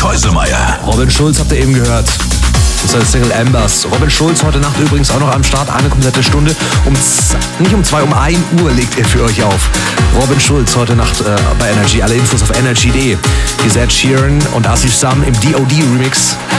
Keuselmeier. Robin Schulz habt ihr eben gehört. Das ist der Single Embers. Robin Schulz heute Nacht übrigens auch noch am Start, eine komplette Stunde. Nicht um 2, um 1 Uhr legt er für euch auf. Robin Schulz heute Nacht bei Energy. Alle Infos auf energy.de. Hier ist Ed Sheeran und Asif Sam im DOD Remix.